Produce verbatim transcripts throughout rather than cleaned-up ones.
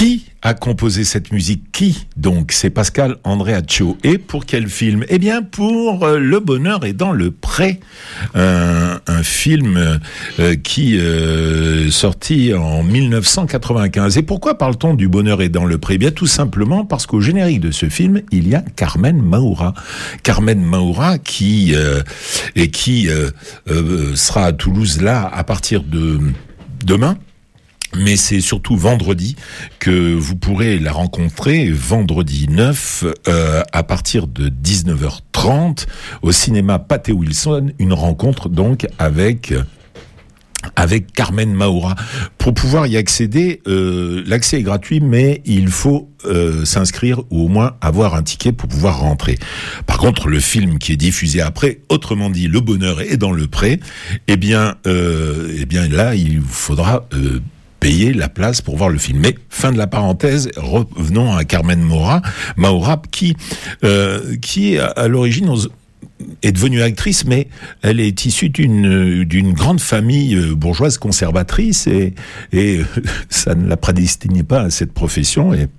Qui a composé cette musique? Qui donc? C'est Pascal Andreaccio. Et pour quel film? Eh bien, pour euh, Le bonheur est dans le pré, un, un film euh, qui euh, sorti en dix-neuf cent quatre-vingt-quinze. Et pourquoi parle-t-on du bonheur est dans le pré? Eh bien, tout simplement parce qu'au générique de ce film, il y a Carmen Maura. Carmen Maura qui euh, et qui euh, euh, sera à Toulouse là à partir de demain. Mais c'est surtout vendredi que vous pourrez la rencontrer, vendredi neuf, euh, à partir de dix-neuf heures trente, au cinéma Pathé Wilson, une rencontre donc avec... avec Carmen Maura. Pour pouvoir y accéder, euh, l'accès est gratuit, mais il faut euh, s'inscrire ou au moins avoir un ticket pour pouvoir rentrer. Par contre, le film qui est diffusé après, autrement dit, Le bonheur est dans le pré, eh bien, euh, eh bien là, il vous faudra euh, payer la place pour voir le film. Mais fin de la parenthèse, revenons à Carmen Maura, Maura qui euh, qui à, à l'origine est devenue actrice, mais elle est issue d'une d'une grande famille bourgeoise conservatrice et et ça ne la prédestinait pas à cette profession et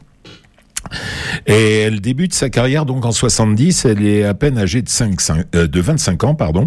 et elle débute sa carrière donc en soixante-dix. Elle est à peine âgée de cinq, cinq, euh, de vingt-cinq ans, pardon.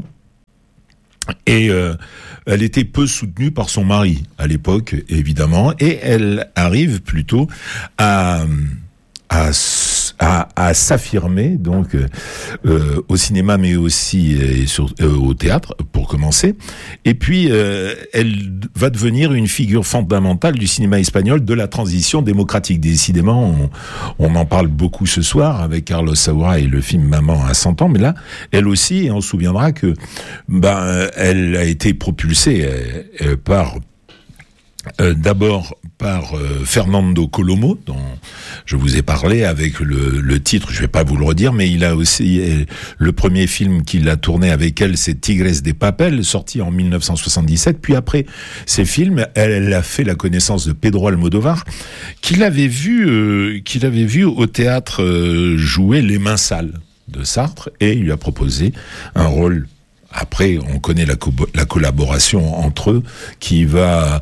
Et euh, elle était peu soutenue par son mari à l'époque, évidemment, et elle arrive plutôt à à à, à s'affirmer donc euh, au cinéma, mais aussi euh, sur, euh, au théâtre pour commencer. Et puis euh, elle va devenir une figure fondamentale du cinéma espagnol de la transition démocratique. Décidément, on, on en parle beaucoup ce soir avec Carlos Saura et le film Maman à cent ans. Mais là, elle aussi, et on se souviendra que ben elle a été propulsée euh, par Euh, d'abord par euh, Fernando Colomo, dont je vous ai parlé avec le, le titre, je vais pas vous le redire, mais il a aussi euh, le premier film qu'il a tourné avec elle, c'est Tigres de Papel, sorti en dix-neuf cent soixante-dix-sept. Puis après ces films, elle, elle a fait la connaissance de Pedro Almodóvar, qu'il avait vu, euh, qu'il avait vu au théâtre euh, jouer Les Mains sales de Sartre, et il lui a proposé un rôle. Après, on connaît la, co- la collaboration entre eux qui va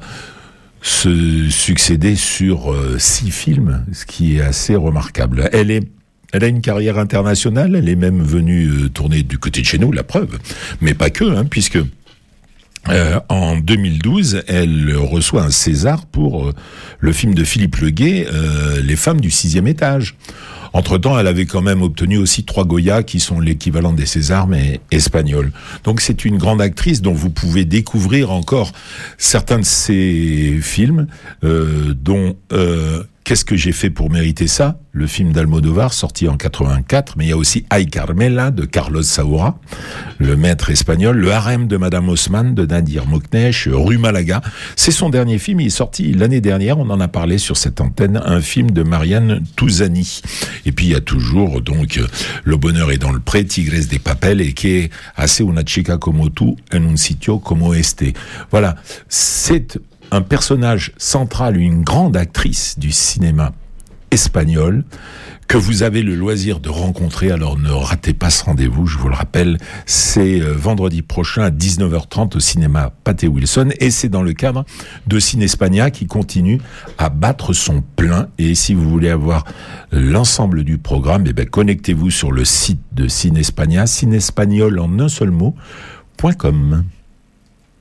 se succéder sur euh, six films, ce qui est assez remarquable. Elle est, elle a une carrière internationale, elle est même venue euh, tourner du côté de chez nous, la preuve, mais pas que, hein, puisque euh, en deux mille douze, elle reçoit un César pour euh, le film de Philippe Leguet, euh, Les femmes du sixième étage. Entre-temps, elle avait quand même obtenu aussi trois Goya, qui sont l'équivalent des Césars, mais espagnols. Donc c'est une grande actrice dont vous pouvez découvrir encore certains de ses films, euh, dont euh, Qu'est-ce que j'ai fait pour mériter ça? Le film d'Almodóvar, sorti en quatre-vingt-quatre, mais il y a aussi Ay Carmela de Carlos Saura, le maître espagnol, Le harem de Madame Haussmann de Nadir Moknesh, Rue Malaga. C'est son dernier film, il est sorti l'année dernière, on en a parlé sur cette antenne, un film de Marianne Touzani. Et puis il y a toujours donc Le bonheur est dans le pré, Tigres de Papel, et qui est Hace una chica como tú en un sitio como este. Voilà, c'est un personnage central, une grande actrice du cinéma espagnol que vous avez le loisir de rencontrer. Alors ne ratez pas ce rendez-vous, je vous le rappelle, c'est vendredi prochain à dix-neuf heures trente au cinéma Pathé Wilson, et c'est dans le cadre de Cinespania qui continue à battre son plein. Et si vous voulez avoir l'ensemble du programme, eh ben connectez-vous sur le site de Cinespania, cinespagnol en un seul mot, point com.